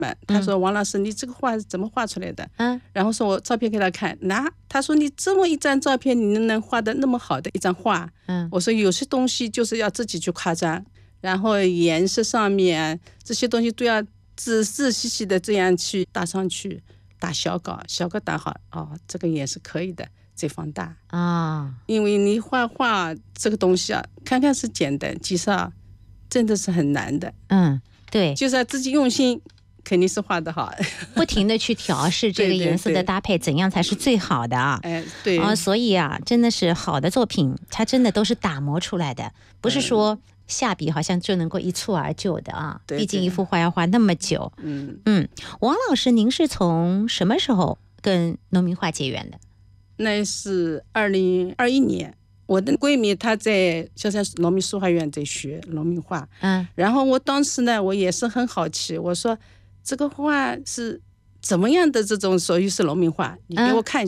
他说王老师你这个画是怎么画出来的？然后说我照片给他看，他说你这么一张照片你能画的那么好的一张画？我说有些东西就是要自己去夸张，然后颜色上面这些东西都要仔仔细细的这样去打上去，打小稿打好，这个也是可以的，再放大因为你画画这个东西看看是简单，其实真的是很难的。 对， 就是要自己用心，肯定是画得好， 不停的去调试这个颜色的搭配，怎样才是最好的对所以真的是好的作品，它真的都是打磨出来的，不是说下笔好像就能够一蹴而就的毕竟一幅画要画那么久。王老师，您是从什么时候跟农民画结缘的？ 那是2021年。我的闺蜜她在萧山农民书画院在学农民画，然后我当时呢我也是很好奇，我说这个画是怎么样的这种属于是农民画，你给我看